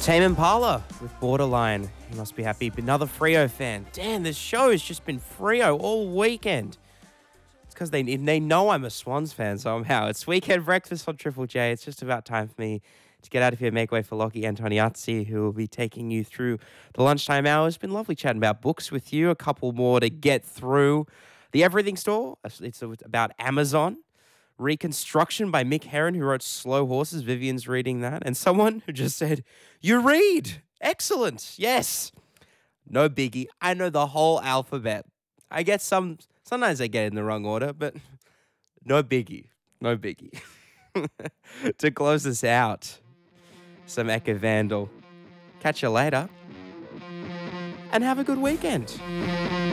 Tame Impala with Borderline. You must be happy. Another Freo fan. Damn, this show has just been Freo all weekend. It's because they know I'm a Swans fan somehow. It's Weekend Breakfast on Triple J. It's just about time for me to get out of here, make way for Lockie Antoniazzi, who will be taking you through the lunchtime hours. It's been lovely chatting about books with you. A couple more to get through. The Everything Store. It's about Amazon. Reconstruction by Mick Herron, who wrote Slow Horses. Vivian's reading that. And someone who just said, you read. Excellent. Yes. No biggie. I know the whole alphabet. I get sometimes I get it in the wrong order, but no biggie. No biggie. To close this out, some Echo Vandal. Catch you later. And have a good weekend.